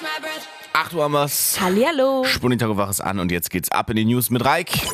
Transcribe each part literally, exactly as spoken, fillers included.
acht Uhr haben wir's. Hallihallo. Spunnitag wach ist an und jetzt geht's ab in die News mit Reik. M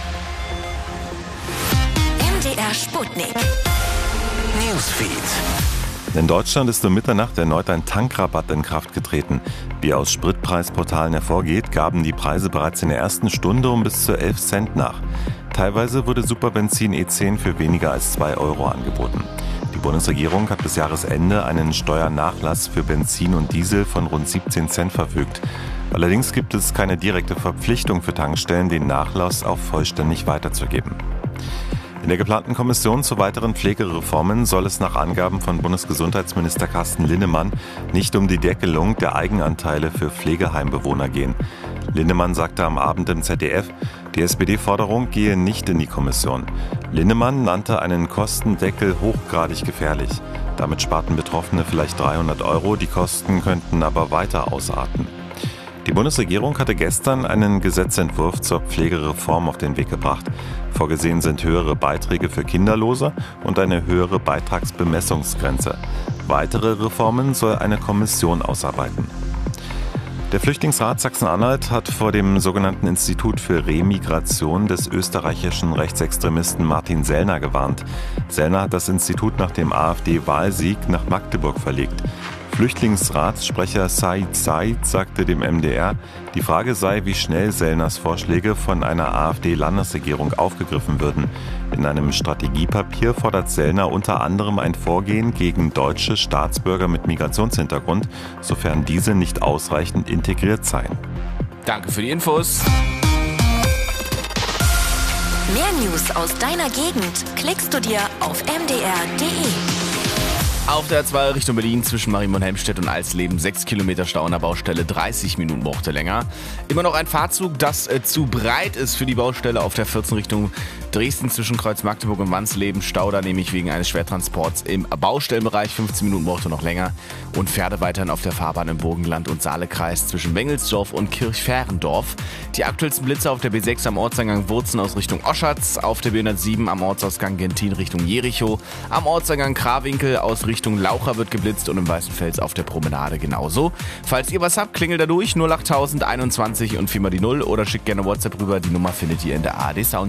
D R Sputnik. Newsfeed. In Deutschland ist um Mitternacht erneut ein Tankrabatt in Kraft getreten. Wie aus Spritpreisportalen hervorgeht, gaben die Preise bereits in der ersten Stunde um bis zu elf Cent nach. Teilweise wurde Superbenzin E zehn für weniger als zwei Euro angeboten. Die Bundesregierung hat bis Jahresende einen Steuernachlass für Benzin und Diesel von rund siebzehn Cent verfügt. Allerdings gibt es keine direkte Verpflichtung für Tankstellen, den Nachlass auch vollständig weiterzugeben. In der geplanten Kommission zu weiteren Pflegereformen soll es nach Angaben von Bundesgesundheitsminister Carsten Linnemann nicht um die Deckelung der Eigenanteile für Pflegeheimbewohner gehen. Linnemann sagte am Abend im Z D F, die S P D-Forderung gehe nicht in die Kommission. Linnemann nannte einen Kostendeckel hochgradig gefährlich. Damit sparten Betroffene vielleicht dreihundert Euro, die Kosten könnten aber weiter ausarten. Die Bundesregierung hatte gestern einen Gesetzentwurf zur Pflegereform auf den Weg gebracht. Vorgesehen sind höhere Beiträge für Kinderlose und eine höhere Beitragsbemessungsgrenze. Weitere Reformen soll eine Kommission ausarbeiten. Der Flüchtlingsrat Sachsen-Anhalt hat vor dem sogenannten Institut für Remigration des österreichischen Rechtsextremisten Martin Sellner gewarnt. Sellner hat das Institut nach dem AfD-Wahlsieg nach Magdeburg verlegt. Flüchtlingsratssprecher Said Said sagte dem M D R, die Frage sei, wie schnell Sellners Vorschläge von einer AfD-Landesregierung aufgegriffen würden. In einem Strategiepapier fordert Sellner unter anderem ein Vorgehen gegen deutsche Staatsbürger mit Migrationshintergrund, sofern diese nicht ausreichend integriert seien. Danke für die Infos. Mehr News aus deiner Gegend klickst du dir auf m d r punkt d e. Auf der A zwei Richtung Berlin zwischen Marienborn-Helmstedt und Alsleben sechs Kilometer Stau an der Baustelle, dreißig Minuten brauchte länger. Immer noch ein Fahrzug, das äh, zu breit ist für die Baustelle auf der vierzehn Richtung Dresden zwischen Kreuz Magdeburg und Wansleben. Stau da nämlich wegen eines Schwertransports im Baustellenbereich, fünfzehn Minuten brauchte noch länger. Und Pferde weiterhin auf der Fahrbahn im Burgenland und Saalekreis zwischen Wengelsdorf und Kirchferendorf. Die aktuellsten Blitze auf der B sechs am Ortseingang Wurzen aus Richtung Oschatz, auf der B hundertsieben am Ortsausgang Gentin Richtung Jericho, am Ortseingang Krawinkel aus Richtung Richtung Laucha wird geblitzt und im Weißenfels auf der Promenade genauso. Falls ihr was habt, klingelt da durch null acht tausend einundzwanzig und viermal die null oder schickt gerne WhatsApp rüber. Die Nummer findet ihr in der A R D Sound.